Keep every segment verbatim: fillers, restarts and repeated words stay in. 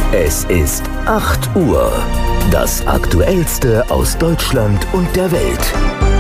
Es ist acht Uhr. Das Aktuellste aus Deutschland und der Welt.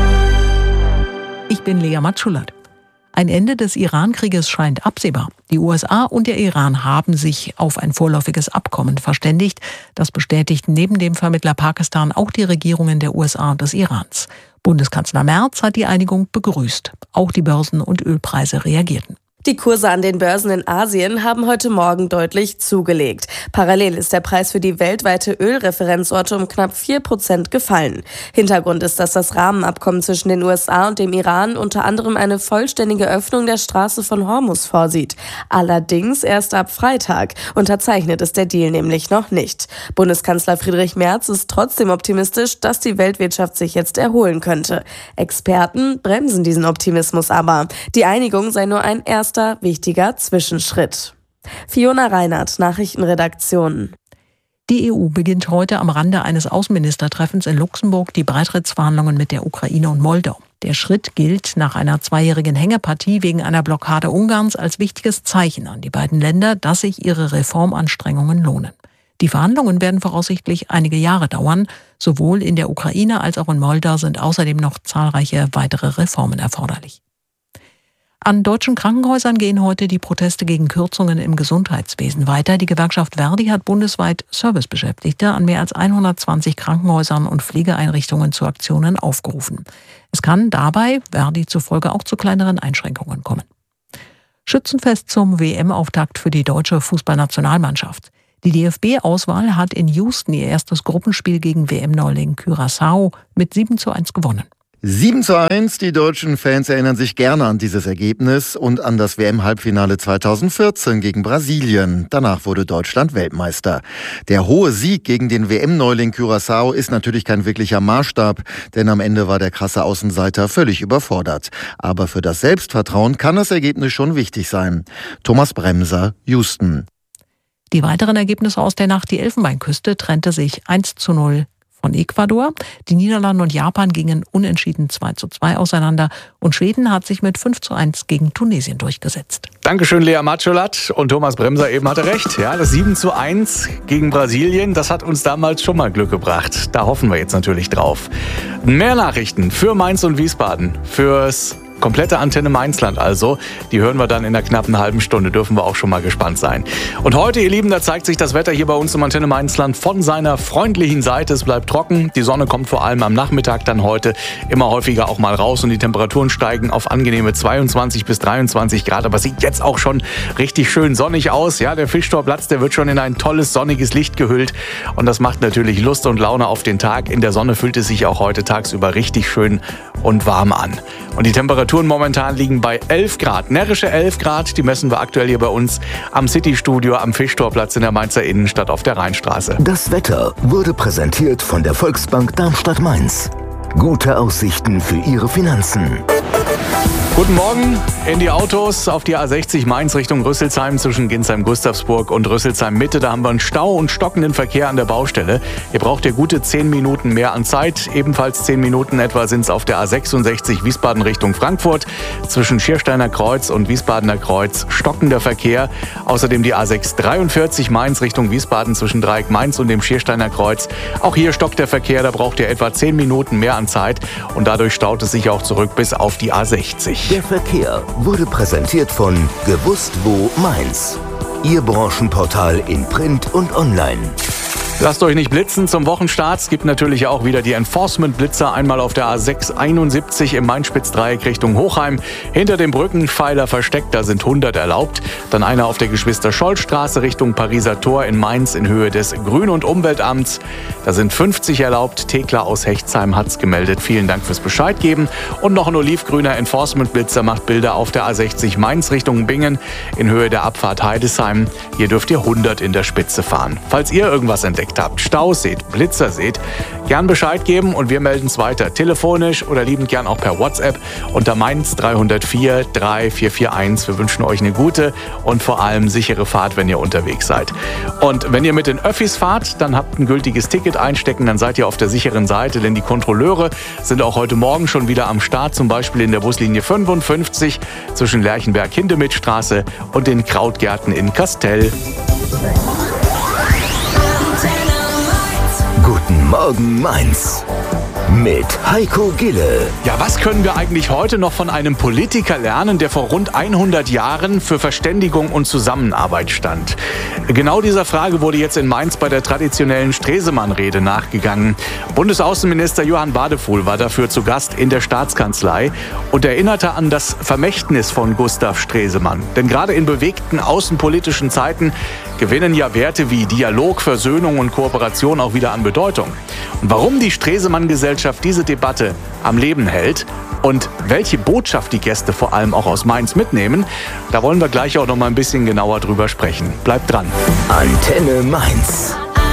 Ich bin Lea Matschulat. Ein Ende des Iran-Krieges scheint absehbar. Die U S A und der Iran haben sich auf ein vorläufiges Abkommen verständigt. Das bestätigten neben dem Vermittler Pakistan auch die Regierungen der U S A und des Irans. Bundeskanzler Merz hat die Einigung begrüßt. Auch die Börsen und Ölpreise reagierten. Die Kurse an den Börsen in Asien haben heute Morgen deutlich zugelegt. Parallel ist der Preis für die weltweite Ölreferenzorte um knapp vier Prozent gefallen. Hintergrund ist, dass das Rahmenabkommen zwischen den U S A und dem Iran unter anderem eine vollständige Öffnung der Straße von Hormuz vorsieht. Allerdings erst ab Freitag. Unterzeichnet ist der Deal nämlich noch nicht. Bundeskanzler Friedrich Merz ist trotzdem optimistisch, dass die Weltwirtschaft sich jetzt erholen könnte. Experten bremsen diesen Optimismus aber. Die Einigung sei nur ein erster wichtiger Zwischenschritt. Fiona Reinhardt, Nachrichtenredaktion. Die E U beginnt heute am Rande eines Außenministertreffens in Luxemburg die Beitrittsverhandlungen mit der Ukraine und Moldau. Der Schritt gilt nach einer zweijährigen Hängepartie wegen einer Blockade Ungarns als wichtiges Zeichen an die beiden Länder, dass sich ihre Reformanstrengungen lohnen. Die Verhandlungen werden voraussichtlich einige Jahre dauern. Sowohl in der Ukraine als auch in Moldau sind außerdem noch zahlreiche weitere Reformen erforderlich. An deutschen Krankenhäusern gehen heute die Proteste gegen Kürzungen im Gesundheitswesen weiter. Die Gewerkschaft Verdi hat bundesweit Servicebeschäftigte an mehr als hundertzwanzig Krankenhäusern und Pflegeeinrichtungen zu Aktionen aufgerufen. Es kann dabei Verdi zufolge auch zu kleineren Einschränkungen kommen. Schützenfest zum W M-Auftakt für die deutsche Fußballnationalmannschaft. Die D F B-Auswahl hat in Houston ihr erstes Gruppenspiel gegen W M-Neuling Curaçao mit sieben zu eins gewonnen. sieben zu eins, die deutschen Fans erinnern sich gerne an dieses Ergebnis und an das W M-Halbfinale zweitausendvierzehn gegen Brasilien. Danach wurde Deutschland Weltmeister. Der hohe Sieg gegen den W M-Neuling Curaçao ist natürlich kein wirklicher Maßstab, denn am Ende war der krasse Außenseiter völlig überfordert. Aber für das Selbstvertrauen kann das Ergebnis schon wichtig sein. Thomas Bremser, Houston. Die weiteren Ergebnisse aus der Nacht: die Elfenbeinküste trennte sich eins zu null von Ecuador. Die Niederlande und Japan gingen unentschieden zwei zu zwei auseinander und Schweden hat sich mit fünf zu eins gegen Tunesien durchgesetzt. Dankeschön, Lea Matschulat. Und Thomas Bremser eben hatte recht. Ja, das sieben zu eins gegen Brasilien, das hat uns damals schon mal Glück gebracht. Da hoffen wir jetzt natürlich drauf. Mehr Nachrichten für Mainz und Wiesbaden, fürs komplette Antenne Mainzland also. Die hören wir dann in einer knappen halben Stunde. Dürfen wir auch schon mal gespannt sein. Und heute, ihr Lieben, da zeigt sich das Wetter hier bei uns im Antenne Mainzland von seiner freundlichen Seite. Es bleibt trocken. Die Sonne kommt vor allem am Nachmittag dann heute immer häufiger auch mal raus und die Temperaturen steigen auf angenehme zweiundzwanzig bis dreiundzwanzig Grad. Aber es sieht jetzt auch schon richtig schön sonnig aus. Ja, der Fischtorplatz, der wird schon in ein tolles sonniges Licht gehüllt. Und das macht natürlich Lust und Laune auf den Tag. In der Sonne fühlt es sich auch heute tagsüber richtig schön und warm an. Und die Temperaturen momentan liegen bei elf Grad. Närrische elf Grad, die messen wir aktuell hier bei uns am City-Studio am Fischtorplatz in der Mainzer Innenstadt auf der Rheinstraße. Das Wetter wurde präsentiert von der Volksbank Darmstadt-Mainz. Gute Aussichten für Ihre Finanzen. Guten Morgen in die Autos auf die A sechzig Mainz Richtung Rüsselsheim zwischen Ginsheim-Gustavsburg und Rüsselsheim-Mitte. Da haben wir einen Stau und stockenden Verkehr an der Baustelle. Ihr braucht ja gute zehn Minuten mehr an Zeit. Ebenfalls zehn Minuten etwa sind es auf der A sechsundsechzig Wiesbaden Richtung Frankfurt. Zwischen Schiersteiner Kreuz und Wiesbadener Kreuz stockender Verkehr. Außerdem die A sechs dreiundvierzig Mainz Richtung Wiesbaden zwischen Dreieck Mainz und dem Schiersteiner Kreuz. Auch hier stockt der Verkehr, da braucht ihr etwa zehn Minuten mehr an Zeit. Und dadurch staut es sich auch zurück bis auf die A sechzig. Der Verkehr wurde präsentiert von Gewusst wo Mainz. Ihr Branchenportal in Print und Online. Lasst euch nicht blitzen zum Wochenstart. Es gibt natürlich auch wieder die Enforcement-Blitzer. Einmal auf der A sechs einundsiebzig im Main-Spitz-Dreieck Richtung Hochheim. Hinter dem Brückenpfeiler versteckt, da sind hundert erlaubt. Dann einer auf der Geschwister-Scholl-Straße Richtung Pariser Tor in Mainz in Höhe des Grün- und Umweltamts. Da sind fünfzig erlaubt. Thekla aus Hechtsheim hat's gemeldet. Vielen Dank fürs Bescheid geben. Und noch ein olivgrüner Enforcement-Blitzer macht Bilder auf der A sechzig Mainz Richtung Bingen in Höhe der Abfahrt Heidesheim. Hier dürft ihr hundert in der Spitze fahren. Falls ihr irgendwas entdeckt habt, Staus seht, Blitzer seht, gern Bescheid geben und wir melden es weiter. Telefonisch oder liebend gern auch per WhatsApp unter Mainz drei null vier drei vier vier eins. Wir wünschen euch eine gute und vor allem sichere Fahrt, wenn ihr unterwegs seid. Und wenn ihr mit den Öffis fahrt, dann habt ein gültiges Ticket einstecken, dann seid ihr auf der sicheren Seite, denn die Kontrolleure sind auch heute Morgen schon wieder am Start, zum Beispiel in der Buslinie fünfundfünfzig zwischen Lerchenberg-Hindemithstraße und den Krautgärten in Kastel. Morgen Mainz mit Heiko Gille. Ja, was können wir eigentlich heute noch von einem Politiker lernen, der vor rund hundert Jahren für Verständigung und Zusammenarbeit stand? Genau dieser Frage wurde jetzt in Mainz bei der traditionellen Stresemann-Rede nachgegangen. Bundesaußenminister Johann Wadefuhl war dafür zu Gast in der Staatskanzlei und erinnerte an das Vermächtnis von Gustav Stresemann. Denn gerade in bewegten außenpolitischen Zeiten gewinnen ja Werte wie Dialog, Versöhnung und Kooperation auch wieder an Bedeutung. Und warum die Stresemann-Gesellschaft diese Debatte am Leben hält und welche Botschaft die Gäste vor allem auch aus Mainz mitnehmen, da wollen wir gleich auch noch mal ein bisschen genauer drüber sprechen. Bleibt dran. Antenne Mainz.